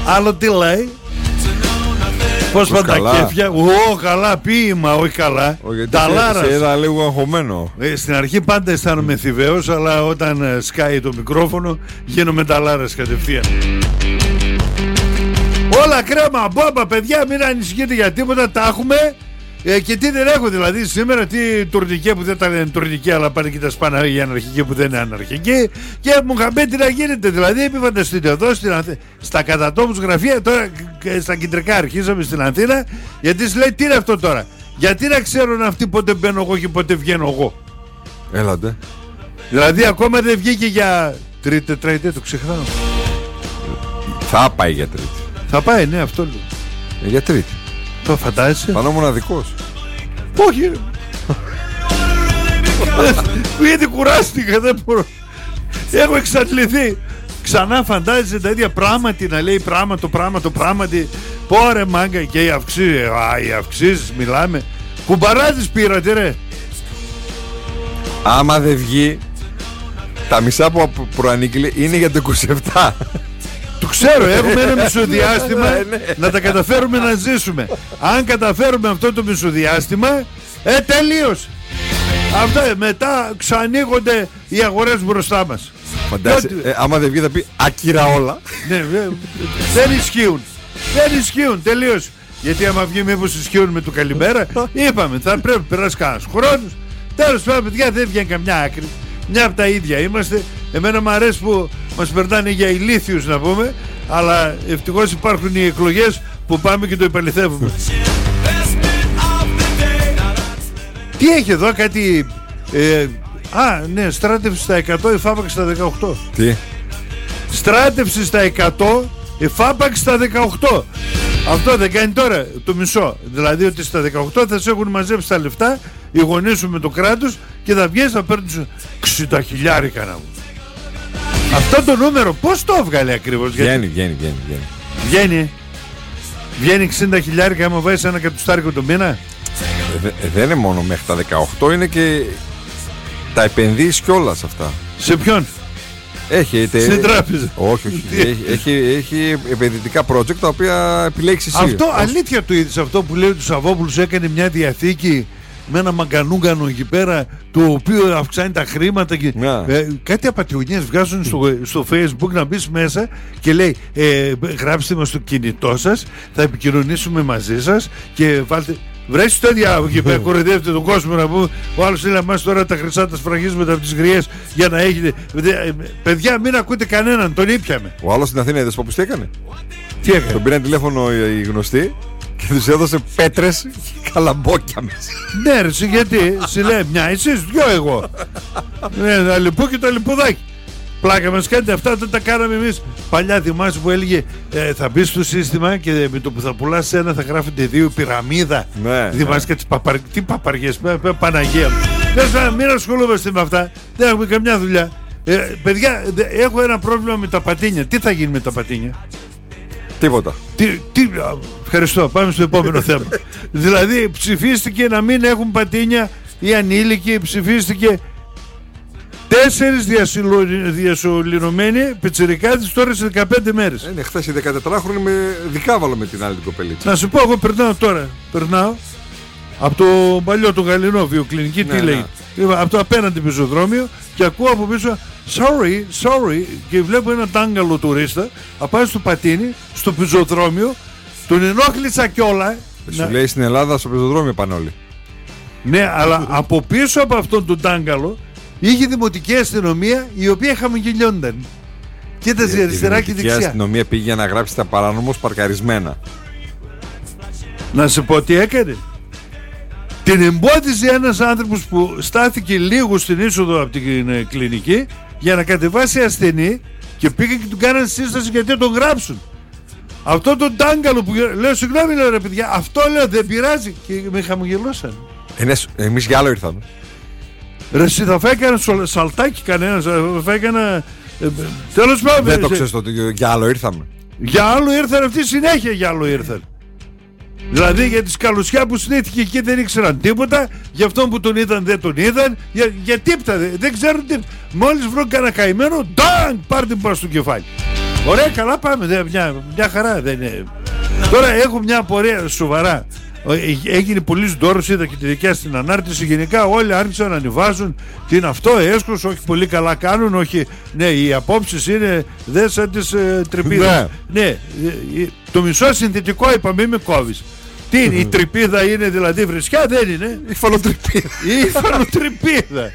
Άλλο τι λέει. Πώς πάνε τα κέφια. Καλά ποίημα, όχι καλά. Ταλάρας. Σε είδα λίγο αγχωμένο. Στην αρχή πάντα αισθάνομαι θηβαίος, αλλά όταν σκάει το μικρόφωνο γίνομαι ταλάρας κατευθείαν. Όλα κρέμα, μπόμπα, παιδιά, μην ανησυχείτε για τίποτα, τα έχουμε. Και τι δεν έχω δηλαδή σήμερα, τι τουρνικέ που δεν ήταν τουρνικέ, αλλά πάνε και τα σπάνα για αναρχική που δεν είναι αναρχική. Και μου είχαν πει τι να γίνεται, δηλαδή μη φανταστείτε εδώ στα κατατόπους γραφεία, τώρα στα κεντρικά αρχίσαμε στην Αθήνα, γιατί σου λέει τι είναι αυτό τώρα. Γιατί να ξέρουν αυτοί πότε μπαίνω εγώ και πότε βγαίνω εγώ. Έλατε. Δηλαδή ακόμα δεν βγήκε για τρίτη, τετραετία, το ξεχνάω. Θα πάει για τρίτη. Θα πάει, ναι, αυτό λέω. Για τρίτη. Το φαντάζεσαι. Πανώ μοναδικός. Όχι. Ήδη κουράστηκα, δεν μπορώ. Έχω εξαντληθεί. Ξανά φαντάζεσαι τα ίδια πράγματι να λέει το πράγματι. Πόρε μάγκα και οι αυξήσεις μιλάμε. Κουμπαράζεις πήρατε ρε. Άμα δεν βγει, τα μισά που προανήκει είναι για το 27. Το ξέρω, έχουμε ένα μισοδιάστημα να τα καταφέρουμε να ζήσουμε. Αν καταφέρουμε αυτό το μισοδιάστημα, τελείωσε. Αυτά μετά ξανοίγονται οι αγορές μπροστά μας. Φαντάζεσαι, άμα δεν βγει θα πει άκυρα όλα. Ναι, δεν ισχύουν, τελείωσε. Γιατί άμα βγει μήπως ισχύουν με το καλημέρα, είπαμε θα πρέπει να περάσει κανένας χρόνος. Τέλος πάντων παιδιά, δεν βγαίνει καμιά άκρη. Μια από τα ίδια είμαστε. Εμένα μου αρέσει που μας περνάνε για ηλίθιους να πούμε, αλλά ευτυχώς υπάρχουν οι εκλογές που πάμε και το επαληθεύουμε. Τι έχει εδώ κάτι ναι, στράτευση στα 100, εφάπαξ στα 18. Τι? Στράτευση στα 100, εφάπαξ στα 18. Αυτό δεν κάνει τώρα το μισό. Δηλαδή ότι στα 18 θα σε έχουν μαζέψει τα λεφτά οι γονείς σου με το κράτος και θα βγαίνεις να παίρνεις 60 χιλιάρικα να μου. Αυτό το νούμερο πώς το έβγαλε ακριβώς? Βγαίνει 60 χιλιάρικα άμα βάζεις ένα κατουστάρικο το μήνα. Δεν είναι μόνο μέχρι τα 18, είναι και τα επενδύσεις κιόλας αυτά. Σε ποιον? Στην τράπεζα. Όχι. Έχει επενδυτικά project τα οποία επιλέξεις εσύ. Αυτό αλήθεια του είδες αυτό που λέει του Σαββόπουλους, έκανε μια διαθήκη με ένα μαγκανούγκανο εκεί πέρα, το οποίο αυξάνει τα χρήματα και, κάτι απατιουνιές βγάζουν στο Facebook, να μπεις μέσα και λέει γράψτε μας στο κινητό σας, θα επικοινωνήσουμε μαζί σας και βάλτε. Βρέσεις το διάβολο και κοροϊδεύετε τον κόσμο να πούμε. Ο άλλος λέει εμάς τώρα τα χρυσά τα σφραγίζουμε από τις γριές για να έχετε. Παιδιά, μην ακούτε κανέναν, τον ήπιαμε. Ο άλλος στην Αθήνα είδες πως τι έκανε? Τι έκανε? Τον πήραν τηλέφωνο οι γνωστοί και τους έδωσε πέτρες και καλαμπόκια μέσα. Ναι ρε, γιατί σου λέει μια εσείς, δυο εγώ. Ναι, αλυπού και το αλιπουδάκι. Πλάκα μας κάνετε, αυτά δεν τα κάναμε εμείς. Παλιά θυμάσαι που έλεγε θα μπεις στο σύστημα και με το που θα πουλάς ένα θα γράφεται 2 πυραμίδα. Ναι, θυμάσαι και τι παπαριές, Παναγία μου. Μην ασχολούμαστε με αυτά, δεν έχουμε καμιά δουλειά. Παιδιά, έχω ένα πρόβλημα με τα πατίνια. Τι θα γίνει με τα πατίνια? Τίποτα. Ευχαριστώ, πάμε στο επόμενο θέμα. Δηλαδή ψηφίστηκε να μην έχουν πατίνια οι ανήλικοι, ψηφίστηκε 4 διασωληνωμένοι πιτσιρικάτες τώρα σε 15 μέρες. Είναι χθες οι 14χρονοι με δικάβαλο με την άλλη την κοπελίτσα. Να σου πω, εγώ περνάω από το παλιό το γαλλινό βιοκλινική, τι λέει, από το απέναντι πεζοδρόμιο και ακούω από πίσω sorry και βλέπω ένα τάγκαλο τουρίστα απάει στο πατίνι, στο πεζοδρόμιο, τον ενόχλησα κιόλα. Σου λέει στην Ελλάδα στο πεζοδρόμιο πάνε όλοι. Ναι, αλλά από πίσω από αυτόν τον τάγκαλο είχε δημοτική αστυνομία η οποία χαμογελιόνταν. Κοίταζε αριστερά και δεξιά. Η αστυνομία πήγε να γράψει τα παράνομος παρκαρισμένα. Να σε πω τι έκανε. Την εμπόδιζε ένας άνθρωπος που στάθηκε λίγο στην είσοδο από την κλινική για να κατεβάσει ασθενή και πήγε και του κάνανε σύσταση γιατί τον γράψουν. Αυτό το τάγκαλο που λέω, συγγνώμη λέω ρε παιδιά, αυτό λέω δεν πειράζει, και με χαμογελώσαν. Εμείς για άλλο ήρθαμε. Ρε εσύ θα φέκανε σαλτάκι κανένας, θα φέκανε. Τέλος πάντων. Δεν το ξέρεις ότι για άλλο ήρθαμε. Για άλλο ήρθαν αυτοί, συνέχεια για άλλο ήρθαν. Δηλαδή για τη σκαλουσιά που συνήθηκε εκεί δεν ήξεραν τίποτα, για αυτόν που τον είδαν δεν τον είδαν, για τίποτα δεν ξέρουν τίποτα. Μόλις βρουν κανένα καημένο, πάρ' την πάνω στο κεφάλι. Ωραία, καλά πάμε. Μια χαρά δεν είναι. Τώρα έχω μια απορία σοβαρά. Έγινε πολλής ντόρος, είδα και τη δικιά στην ανάρτηση. Γενικά όλοι άρχισαν να ανεβάζουν τι είναι αυτό, έσχος, όχι πολύ καλά κάνουν, όχι. Ναι, οι απόψεις είναι δε σαν τις τρυπίδες. Ναι, το μισό συνθετικό είπα, μην με κόβεις. Τι είναι, η τρυπίδα είναι δηλαδή βρισιά, δεν είναι. Η φαλοτρυπίδα. Η φαλοτρυπίδα.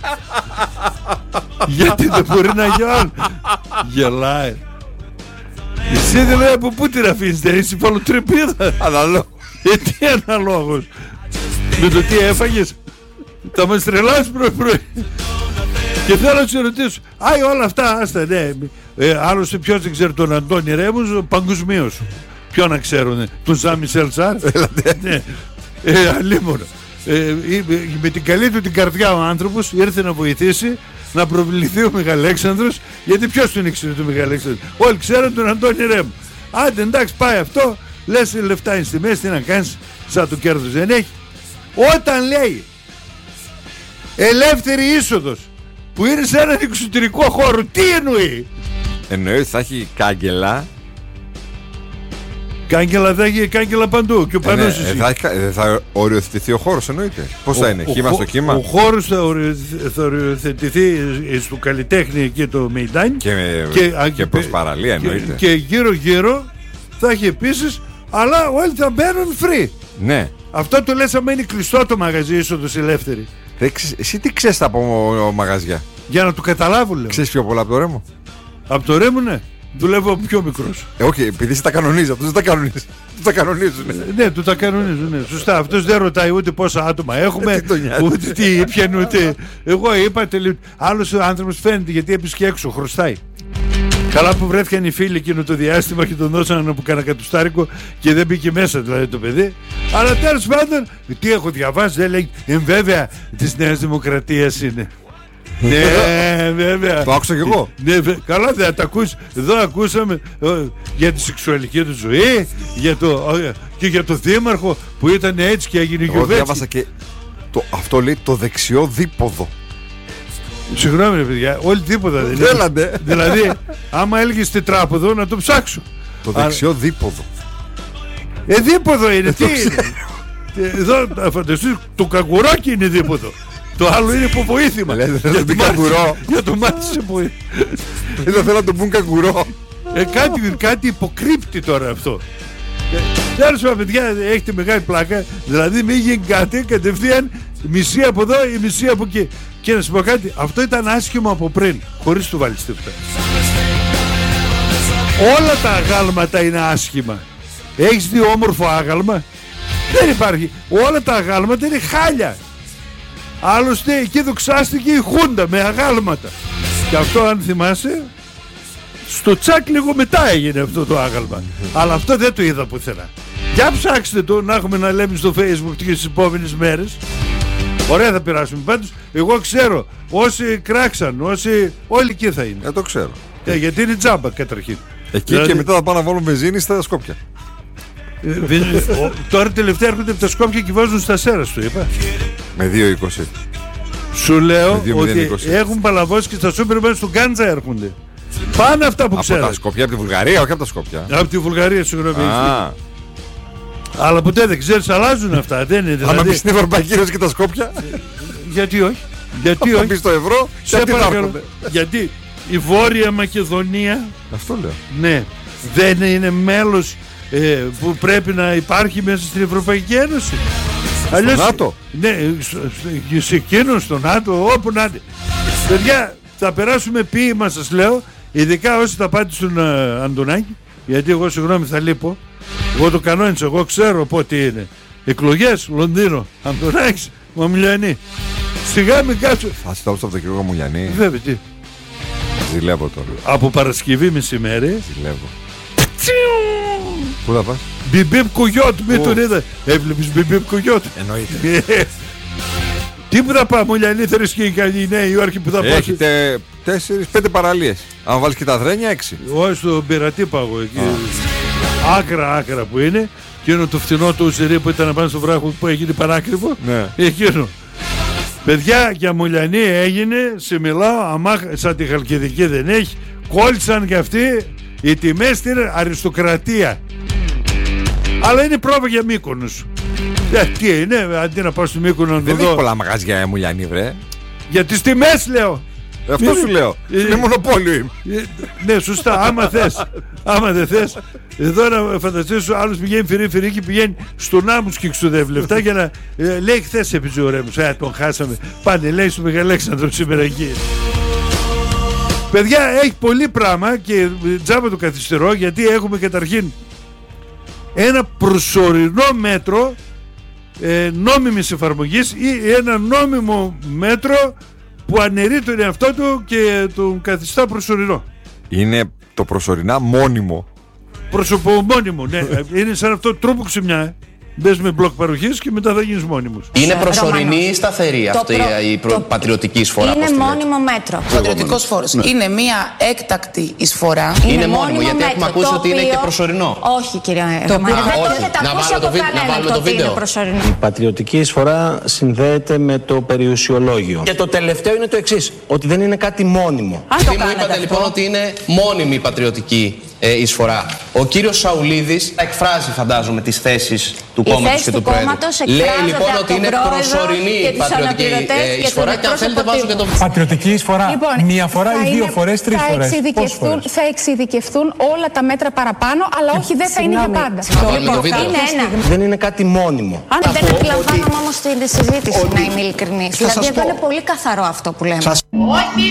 Γιατί δεν μπορεί να γιώνει. Γελάει. Εσύ δηλαδή από πού την αφήνεις, δεν είσαι η φαλοτρυπίδα. Αναλόγω. Τι αναλόγως. Με το τι έφαγες. Θα μας τρελάσεις πρωί. Και θέλω να σε ρωτήσω. Όλα αυτά άστα, ναι. Άλλωστε ποιος δεν ξέρει τον Αντώνη Ρέμους παγκοσμίως. Ποιο να ξέρουν, τον Ζαν Μισελ Σάρ. Ναι. Αλίμονα. Με την καλή του την καρδιά ο άνθρωπος ήρθε να βοηθήσει να προβληθεί ο Μεγαλέξανδρος. Γιατί ποιος τον ήξερε τον Μεγαλέξανδρο? Όλοι ξέρουν τον Αντώνη Ρέμου. Άντε εντάξει, πάει αυτό. Λες λεφτά είναι στη μέση, τι να κάνεις, σαν το κέρδος δεν έχει. Όταν λέει ελεύθερη είσοδος που είναι σε έναν εξωτερικό χώρο, τι εννοεί? Εννοεί ότι θα έχει κάγκελα. Κάγκελα θα έχει, κάγκελα παντού. Και ο Πανός θα οριοθετηθεί ο χώρος, εννοείται. Πώς θα είναι, κύμα στο κύμα? Ο χώρος θα οριοθετηθεί στο καλλιτέχνη και το Μεϊντάνι και προς παραλία, εννοείται. Και γύρω γύρω θα έχει επίσης, αλλά όλοι θα μπαίνουν free. Ναι. Αυτό το λες άμα είναι κλειστό το μαγαζί, είσοδος ελεύθερη. Εσύ τι ξέρεις από μαγαζιά? Για να το καταλάβουν, λέω. Ξέρεις πιο πολλά από το Ρέμο? Από το Ρέμο, ναι. Δουλεύω πιο μικρός. Όχι, επειδή εσύ τα κανονίζεις, αυτός δεν τα κανονίζει. Του τα κανονίζουν. Ναι, του τα κανονίζουν. Ναι. Σωστά. Αυτός δεν ρωτάει ούτε πόσα άτομα έχουμε, ούτε τι ήπιαν, ούτε. Εγώ είπα άλλος ο άνθρωπος φαίνεται γιατί έπεισε και έξω, χρωστάει. Καλά που βρέθηκαν οι φίλοι εκείνο το διάστημα και τον δώσαν από κανένα κατουστάρικο και δεν μπήκε μέσα δηλαδή το παιδί. Αλλά τέλος πάντων, τι έχω διαβάσει, δεν λέει, βέβαια της Νέας Δημοκρατίας είναι. Ναι, βέβαια. Το άκουσα κι εγώ. Ναι, καλά, δεν τα ακούσει. Εδώ ακούσαμε για τη σεξουαλική του ζωή, και για το δήμαρχο που ήταν έτσι και έγινε γιουβέτσι. Εγώ διάβασα και αυτό λέει το δεξιό δίποδο. Συγγνώμη ρε παιδιά, όλοι τίποτα δεν είναι. Δηλαδή, άμα έλεγες τετράποδο να το ψάξω. Το δεξιό δίποδο. Δίποδο είναι, τι είναι? Εδώ θα φανταστείς, το καγκουράκι είναι δίποδο. Το άλλο είναι υποβοήθημα. Για το μάτι σε βοήθημα. Δεν θέλω να το πούν καγκουρό. Κάτι υποκρύπτει τώρα αυτό. Τέλος πάντων, παιδιά, έχετε μεγάλη πλάκα. Δηλαδή μην γίνει κάτι κατευθείαν μισή από εδώ ή μισή από εκεί. Και να σου πω κάτι, αυτό ήταν άσχημο από πριν, χωρίς του βάλεις τίποτα. Όλα τα αγάλματα είναι άσχημα. Έχεις δει όμορφο άγαλμα? Δεν υπάρχει. Όλα τα αγάλματα είναι χάλια. Άλλωστε εκεί δοξάστηκε η Χούντα με αγάλματα. Και αυτό, αν θυμάσαι, στο τσάκ λίγο μετά έγινε αυτό το άγαλμα. Αλλά αυτό δεν το είδα πουθενά. Για ψάξτε το, να έχουμε να λέμε στο Facebook και στις επόμενες μέρες. Ωραία θα περάσουμε. Πάντως εγώ ξέρω, όσοι κράξαν, όλοι εκεί θα είναι. Το ξέρω. Γιατί είναι τζάμπα καταρχήν. Εκεί δηλαδή, και μετά θα πάνε να βάλουν βενζίνη στα Σκόπια. Τώρα τελευταία έρχονται από τα Σκόπια και βάζουν στα Σέρας, του είπα. Με 2,20. Σου λέω ότι έχουν παλαβώσει και στα σούπερ μάρκετ στον Γκάντζα έρχονται. Πάνε αυτά που ξέρετε. Από τα Σκόπια, από τη Βουλγαρία, όχι από τα Σκόπια. Από τη Βουλγαρία, συγγνώμη. Αλλά ποτέ δεν ξέρεις, αλλάζουν αυτά. Δεν είναι, δηλαδή... Αν μπεις στην Ευρωπαϊκή Ένωση και τα Σκόπια. Γιατί όχι? Γιατί όχι? μπεις στο ευρώ, γιατί η Βόρεια Μακεδονία, αυτό λέω, ναι, δεν είναι μέλος που πρέπει να υπάρχει μέσα στην Ευρωπαϊκή Ένωση. Στο ΝΑΤΟ. Ναι, σε εκείνο, στο ΝΑΤΟ, όπου να είναι. Παιδιά, θα περάσουμε ποίημα, σας λέω, ειδικά όσοι θα πάτε στον Αντωνάκη, γιατί εγώ συγγνώμη θα λείπω. Εγώ το κανόνισα, εγώ ξέρω πότε είναι. Εκλογές, Λονδίνο, Αντωνάκης, Μαμουλιανή. Σιγά μην κάτσω. Θα στάω στο Κύριε Μαμουλιανή. Βέβαια, τι. Ζηλεύω τώρα. Από Παρασκευή μεσημέρι. Ζηλεύω. Πού θα πας? Μπιμπίπ Κουγιότ, μην τον είδα. Έβλεπες Μπιμπίπ Κουγιότ? Εννοείται. Τι που θα πάμε, Μουλιανή, θέλεις και η Νέα Υόρκη που θα πάμε? Έχετε 4-5 παραλίες. Αν βάλεις και τα Δρένια, 6. Όχι, στο Πειρατή πάγω εκεί. Άκρα που είναι. Εκείνο το φτηνό το ουσερί που ήταν πάνω στο βράχο που έγινε πανάκριβο. Ναι. Εκείνο. Παιδιά, για Μουλιανή έγινε, σε μιλάω, σαν τη Χαλκιδική δεν έχει. Κόλλησαν και αυτοί Οι τιμές είναι αριστοκρατία. Αλλά είναι πρόβα για Μύκονος. Τι είναι, αντί να πάω στη Μύκονο να Δεν δω. έχει πολλά μαγαζιά Μουλιανή, βρε. Για τις τιμές λέω. Αυτό σου λέω. Είναι μονοπόλιο. Ναι, σωστά, άμα δεν θες. Εδώ να φανταστείς ο άλλος πηγαίνει φυρί-φυρί, πηγαίνει στον άμμους και ξοδεύει λεφτά για να λέει χθες έπαιζε ο Ρέμος. Τον χάσαμε. Πάνε, λέει στο Μεγαλέξανδρο σήμερα εκεί. Παιδιά, έχει πολύ πράγμα και τζάμπα το καθυστερώ, γιατί έχουμε καταρχήν ένα προσωρινό μέτρο νόμιμης εφαρμογής ή ένα νόμιμο μέτρο που αναιρεί τον εαυτό του και τον καθιστά προσωρινό. Είναι το προσωρινά μόνιμο. Προσωπομόνιμο, ναι. Είναι σαν αυτό τρόπο ξυμιά. Μπες με μπλοκ παροχής και μετά θα γίνεις μόνιμος. Είναι προσωρινή ή σταθερή αυτή η πατριωτική εισφορά? Είναι μόνιμο μέτρο. Πατριωτικός φόρος. Είναι μια έκτακτη εισφορά. Είναι μόνιμο, γιατί έχουμε ακούσει ότι είναι και προσωρινό. Όχι, κύριε Ρωμανή. Να βάλουμε το βίντεο. Η πατριωτική εισφορά συνδέεται με το περιουσιολόγιο. Και το τελευταίο είναι το εξής, ότι δεν είναι κάτι μόνιμο. Τι μου είπατε λοιπόν ότι είναι μόνιμη η πατριωτική εισφορά? Ο κύριος Σαουλίδης εκφράζει, φαντάζομαι, τις θέσεις του κόμματος και του Προέδρου. Λέει λοιπόν ότι είναι προσωρινή η πατριωτική εισφορά και αν θέλετε βάζω και το... Πατριωτική εισφορά, λοιπόν, μία φορά ή δύο φορές, τρεις φορές? Θα εξειδικευτούν όλα τα μέτρα παραπάνω, αλλά όχι, δεν θα είναι για πάντα. Δεν είναι κάτι μόνιμο. Δεν αντιλαμβάνομαι όμως την συζήτηση, να είμαι ειλικρινής. Δηλαδή εδώ είναι πολύ καθαρό αυτό που λέμε.